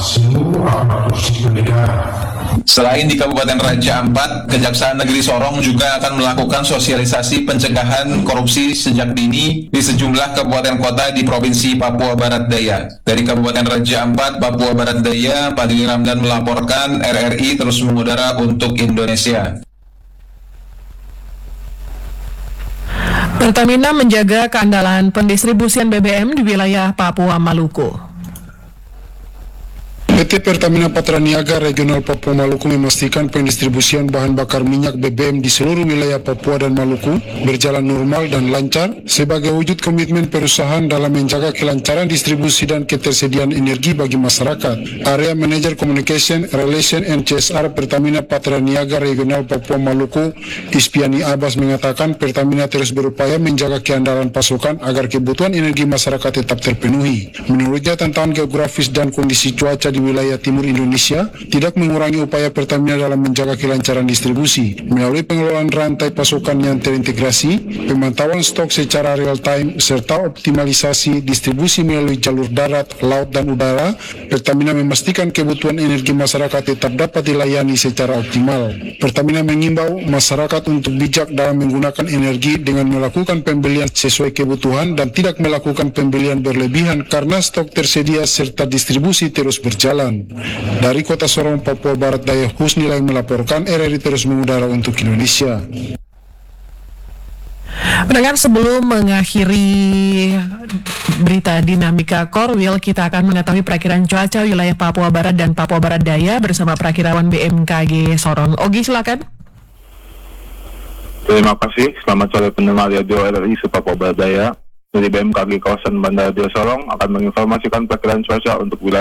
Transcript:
seluruh aparatur sipil negara. Selain di Kabupaten Raja Ampat, Kejaksaan Negeri Sorong juga akan melakukan sosialisasi pencegahan korupsi sejak dini di sejumlah kabupaten kota di Provinsi Papua Barat Daya. Dari Kabupaten Raja Ampat, Papua Barat Daya, Padli Ramdan melaporkan RRI terus mengudara untuk Indonesia. Pertamina menjaga keandalan pendistribusian BBM di wilayah Papua Maluku. PT Pertamina Patraniaga Regional Papua Maluku memastikan pendistribusian bahan bakar minyak BBM di seluruh wilayah Papua dan Maluku berjalan normal dan lancar sebagai wujud komitmen perusahaan dalam menjaga kelancaran distribusi dan ketersediaan energi bagi masyarakat. Area Manager Communication, Relation and CSR Pertamina Patraniaga Regional Papua Maluku, Ispiani Abbas mengatakan Pertamina terus berupaya menjaga keandalan pasokan agar kebutuhan energi masyarakat tetap terpenuhi. Menurutnya tantangan geografis dan kondisi cuaca di wilayah timur Indonesia tidak mengurangi upaya Pertamina dalam menjaga kelancaran distribusi. Melalui pengelolaan rantai pasokan yang terintegrasi, pemantauan stok secara real time, serta optimalisasi distribusi melalui jalur darat, laut, dan udara, Pertamina memastikan kebutuhan energi masyarakat tetap dapat dilayani secara optimal. Pertamina mengimbau masyarakat untuk bijak dalam menggunakan energi dengan melakukan pembelian sesuai kebutuhan dan tidak melakukan pembelian berlebihan karena stok tersedia serta distribusi terus berjalan. Dari Kota Sorong, Papua Barat Daya, Husnilai melaporkan RRI terus mengudara untuk Indonesia. Pendengar, sebelum mengakhiri berita dinamika Korwil, kita akan mengetahui perakiraan cuaca wilayah Papua Barat dan Papua Barat Daya bersama perakirawan BMKG Sorong. Ogi, silakan. Terima kasih. Selamat sore pendengar radio RRI Papua Barat Daya. Dari BMKG kawasan Bandara Daya Sorong akan menginformasikan perakiraan cuaca untuk wilayah